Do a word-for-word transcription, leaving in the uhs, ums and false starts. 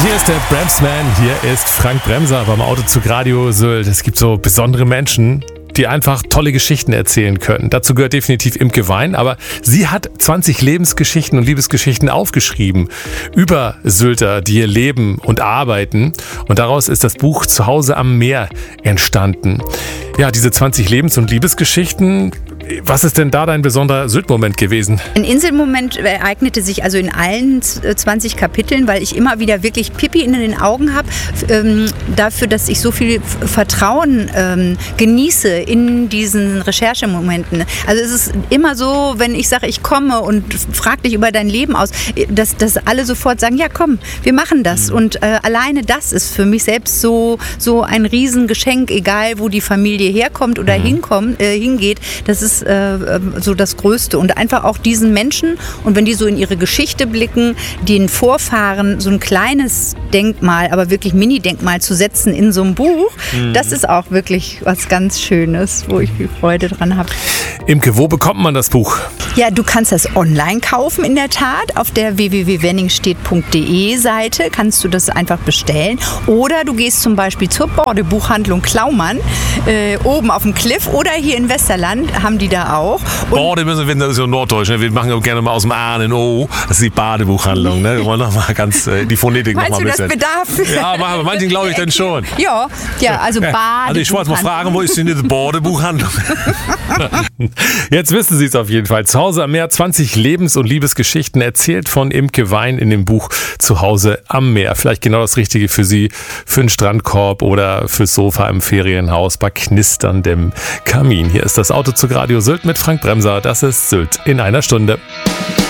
Hier ist der Bremsman, hier ist Frank Bremser beim Autozug Radio Sylt. Es gibt so besondere Menschen, die einfach tolle Geschichten erzählen können. Dazu gehört definitiv Imke Wein, aber sie hat zwanzig Lebensgeschichten und Liebesgeschichten aufgeschrieben über Sylter, die hier leben und arbeiten. Und daraus ist das Buch Zuhause am Meer entstanden. Ja, diese zwanzig Lebens- und Liebesgeschichten. Was ist denn da dein besonderer Sylt-Moment gewesen? Ein Inselmoment ereignete sich also in allen zwanzig Kapiteln, weil ich immer wieder wirklich Pipi in den Augen habe, ähm, dafür, dass ich so viel Vertrauen ähm, genieße in diesen Recherchemomenten. Also es ist immer so, wenn ich sage, ich komme und frage dich über dein Leben aus, dass, dass alle sofort sagen, ja komm, wir machen das. Mhm. Und äh, alleine das ist für mich selbst so, so ein Riesengeschenk, egal wo die Familie herkommt oder mhm. hinkommt, äh, hingeht. Das ist so das Größte. Und einfach auch diesen Menschen, und wenn die so in ihre Geschichte blicken, den Vorfahren so ein kleines Denkmal, aber wirklich Mini-Denkmal zu setzen in so einem Buch, mhm. das ist auch wirklich was ganz Schönes, wo ich viel Freude dran habe. Imke, wo bekommt man das Buch? Ja, du kannst das online kaufen, in der Tat. Auf der w w w punkt wenningstedt punkt d e Seite kannst du das einfach bestellen. Oder du gehst zum Beispiel zur Borde-Buchhandlung Klaumann, äh, oben auf dem Cliff, oder hier in Westerland haben die da auch. Und Borde müssen wir, das ist ja Norddeutsch, ne? Wir machen auch gerne mal aus dem A in O. Das ist die Badebuchhandlung. Ne? Wir wollen noch mal ganz äh, die Phonetik noch mal ein bisschen. Meinst du, das bedarf? Ja, bei manchen glaube ich dann schon. Ja, ja, also Bade. Also ich wollte mal fragen, wo ist denn diese Borde-Buchhandlung? Jetzt wissen Sie es auf jeden Fall. Zuhause am Meer, zwanzig Lebens- und Liebesgeschichten erzählt von Imke Wein in dem Buch Zuhause am Meer. Vielleicht genau das Richtige für Sie, für einen Strandkorb oder fürs Sofa im Ferienhaus bei knisterndem Kamin. Hier ist das Autozug Radio Sylt mit Frank Bremser. Das ist Sylt in einer Stunde.